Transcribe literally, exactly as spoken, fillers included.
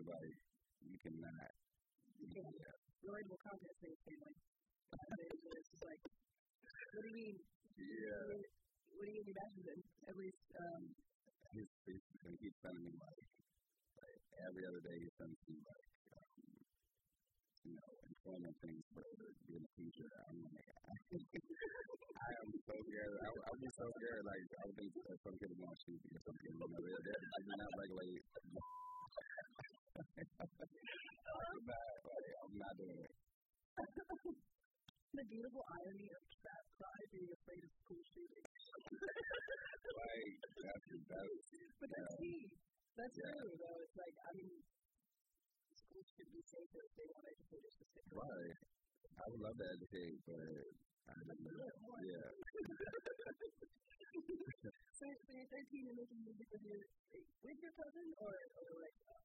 was like, you cannot. You can't. Yeah. Relatable content for your family. It's just like, what do you mean? Yeah. What do you mean imagine then? At least, um, his face is going to keep sending me, like, like, every other day he's sending me, like, um, you know, employment things for being a teacher. I'm like, I am so scared. I, I would be so scared, like, I would think that some kids want to shoot me or something. You know, they're, they're, I do not regulate. I'm not, like, I'm not doing it. The beautiful irony of trap cry being afraid of school shooting. Right, that's the best. But that's yeah. key. That's yeah. true, though. It's like, I mean, schools should be safer if they want educators to stick around. Right. I would love to educate, but I don't know. Yeah. so, so you're thirteen and making music with your, with your cousin, or, or like,